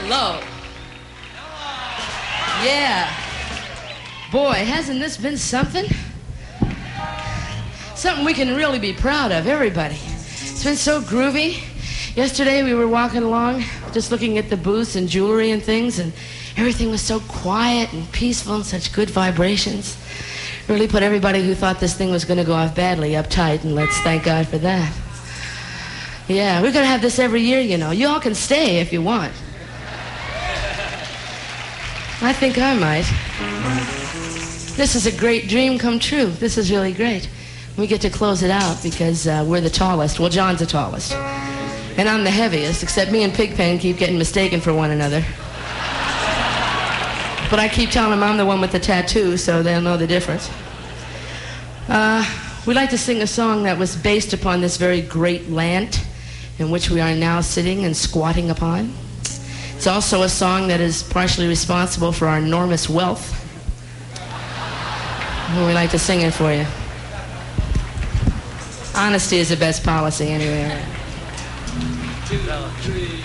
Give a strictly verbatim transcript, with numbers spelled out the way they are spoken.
Hello. Yeah. Boy, hasn't this been something? Something we can really be proud of, everybody. It's been so groovy. Yesterday we were walking along, just looking at the booths and jewelry and things, and everything was so quiet and peaceful and such good vibrations. Really put everybody who thought this thing was going to go off badly uptight, and let's thank God for that. Yeah, we're going to have this every year, you know. You all can stay if you want. I think I might. This is a great dream come true. This is really great. We get to close it out because uh, we're the tallest. Well, John's the tallest. And I'm the heaviest, except me and Pigpen keep getting mistaken for one another. But I keep telling them I'm the one with the tattoo, so they'll know the difference. Uh, we'd like to sing a song that was based upon this very great land in which we are now sitting and squatting upon. It's also a song that is partially responsible for our enormous wealth. And we'd like to sing it for you. Honesty is the best policy, anyway. Two, three.